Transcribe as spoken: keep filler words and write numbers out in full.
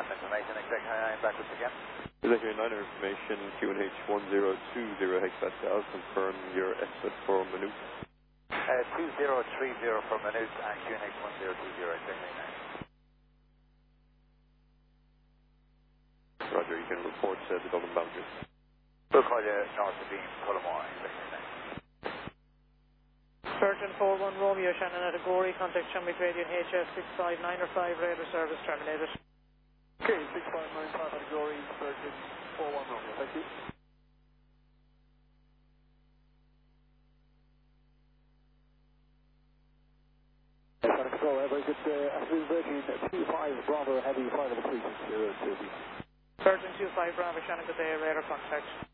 information, exec nine backwards again. Executive nine information, Q N H one zero two zero hexpascal, confirm your estimate for minute. Uh, two zero three zero per minute and Q N H one zero two zero, exec nine. Roger, you can report uh, the Dublin boundary. We'll call you north of Beam, Tullamore, exec nine. Surgeon four one Romeo, Shannon at Agori, contact Chummy Radio H F six five nine or five, radar service terminated. Okay, six five nine five at Agori, Surgeon four one Romeo, thank you. Yes, control, uh, very good, uh, Afternoon Virgin two five Bravo Heavy, five of the three six zero two. Surgeon two five Bravo, Shannon, good day, radar contact.